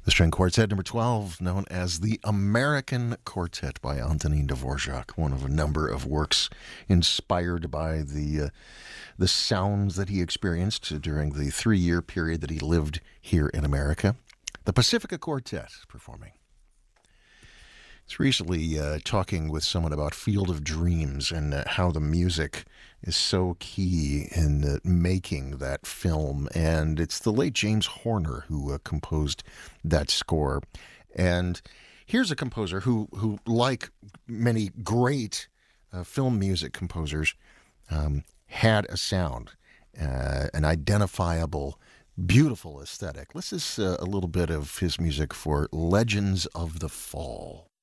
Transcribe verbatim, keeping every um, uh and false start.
The string quartet number twelve, known as the American Quartet by Antonin Dvorak, one of a number of works inspired by the uh, the sounds that he experienced during the three-year period that he lived here in America. The Pacifica Quartet performing. I was recently uh, talking with someone about Field of Dreams and uh, how the music is so key in uh, making that film. And it's the late James Horner who uh, composed that score. And here's a composer who, who like many great uh, film music composers, um, had a sound, uh, an identifiable, beautiful aesthetic. This is uh, a little bit of his music for Legends of the Fall.